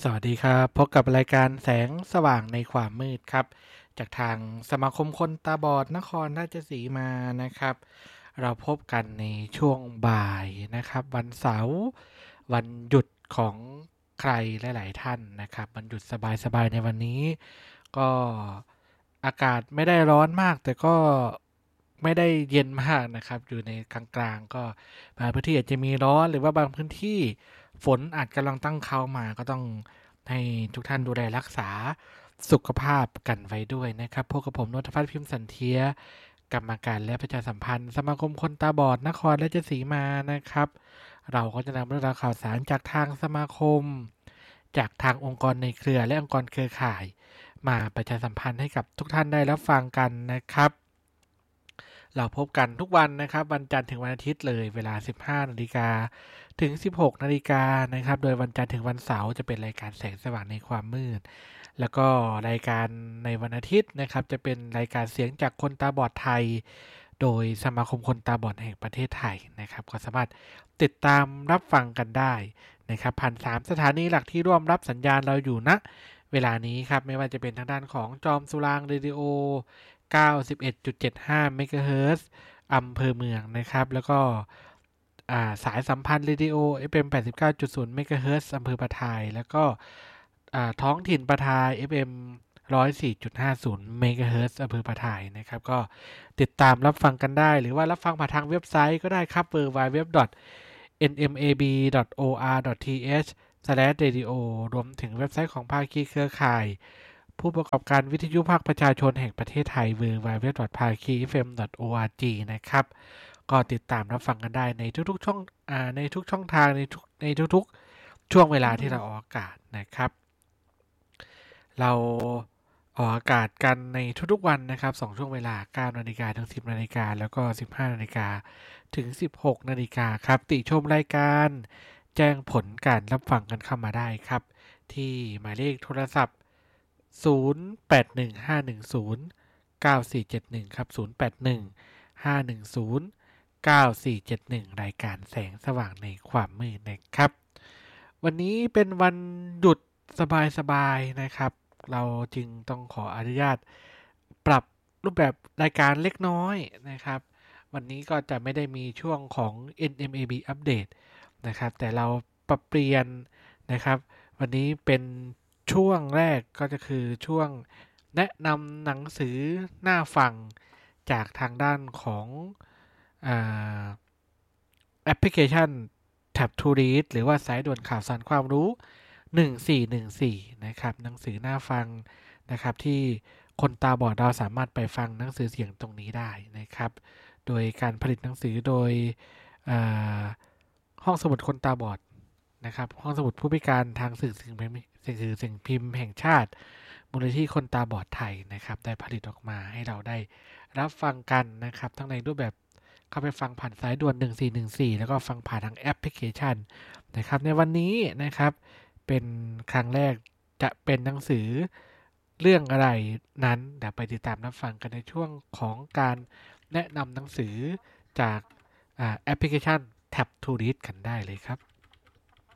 วัสดีครับพบกับรายการแสงสว่างในความมืดครับจากทางสมาคมคนตาบอดนครราชสีมานะครับเราพบกันในช่วงบ่ายนะครับวันเสาร์วันหยุดของใครหลายๆท่านนะครับวันหยุดสบายๆในวันนี้ก็อากาศไม่ได้ร้อนมากแต่ก็ไม่ได้เย็นมากนะครับอยู่ในกลางๆก็บางพื้นที่อาจจะมีร้อนหรือว่าบางพื้นที่ฝนอาจกำลังตั้งเขามาก็ต้องให้ทุกท่านดูแลรักษาสุขภาพกันไว้ด้วยนะครับพบกับผมนพพัฒน์พิมพ์สันเทียกรรมการและประชาสัมพันธ์สมาคมคนตาบอดนครราชสีมานะครับเราก็จะนำเรื่องราวข่าวสารจากทางสมาคมจากทางองค์กรในเครือและองค์กรเครือข่ายมาประชาสัมพันธ์ให้กับทุกท่านได้รับฟังกันนะครับเราพบกันทุกวันนะครับวันจันทร์ถึงวันอาทิตย์เลยเวลา 15 นาฬิกาถึง 16 นาฬิกานะครับโดยวันจันทร์ถึงวันเสาร์จะเป็นรายการแสงสว่างในความมืดแล้วก็รายการในวันอาทิตย์นะครับจะเป็นรายการเสียงจากคนตาบอดไทยโดยสมาคมคนตาบอดแห่งประเทศไทยนะครับก็สามารถติดตามรับฟังกันได้นะครับผ่าน3สถานีหลักที่ร่วมรับสัญญาณเราอยู่ณเวลานี้ครับไม่ว่าจะเป็นทางด้านของจอมสุรางค์เรดิโอ 91.75 เมกะเฮิรตซ์อำเภอเมืองนะครับแล้วก็สายสัมพันธ์เรดิโอ FM 89.0 เมกะเฮิรตซ์อำเภอปะทายแล้วก็ท้องถิ่นปะทาย FM 104.50 เมกะเฮิรตซ์อำเภอปะทายนะครับก็ติดตามรับฟังกันได้หรือว่ารับฟังผ่านทางเว็บไซต์ก็ได้ครับ www.nmab.or.th/radio รวมถึงเว็บไซต์ของภาคีเครือข่ายผู้ประกอบการวิทยุภาคประชาชนแห่งประเทศไทย www.phakifm.org นะครับก็ติดตามรับฟังกันได้ในทุกๆช่องในทุกช่องทางในทุกๆช่วงเวลาที่เราออกอากาศนะครับเราออกอากาศกันในทุกๆวันนะครับ2ช่วงเวลา 9 นาฬิกาถึง 10 นาฬิกาแล้วก็ 15 นาฬิกาถึง 16 นาฬิกาครับติชมรายการแจ้งผลการรับฟังกันเข้ามาได้ครับที่หมายเลขโทรศัพท์0815109471ครับ0815109471รายการแสงสว่างในความมืดนะครับวันนี้เป็นวันหยุดสบายๆนะครับเราจึงต้องขออนุญาตปรับรูปแบบรายการเล็กน้อยนะครับวันนี้ก็จะไม่ได้มีช่วงของ NMAB อัปเดตนะครับแต่เราปรับเปลี่ยนนะครับวันนี้เป็นช่วงแรกก็จะคือช่วงแนะนำหนังสือน่าฟังจากทางด้านของแอปพลิเคชัน Tap to Read หรือว่าสายด่วนข่าวสารความรู้1414นะครับหนังสือน่าฟังนะครับที่คนตาบอดเราสามารถไปฟังหนังสือเสียงตรงนี้ได้นะครับโดยการผลิตหนังสือโดยห้องสมุดคนตาบอดนะครับห้องสมุดผู้พิการทางสื่อสิ่งพิมพ์แห่งชาติมูลนิธิคนตาบอดไทยนะครับได้ผลิตออกมาให้เราได้รับฟังกันนะครับทั้งในรูปแบบเข้าไปฟังผ่านสายด่วน1414แล้วก็ฟังผ่านทางแอปพลิเคชันนะครับในวันนี้นะครับเป็นครั้งแรกจะเป็นหนังสือเรื่องอะไรนั้นเดี๋ยวไปติดตามรับฟังกันในช่วงของการแนะนำหนังสือจากแอปพลิเคชัน Tap to Read กันได้เลยครับ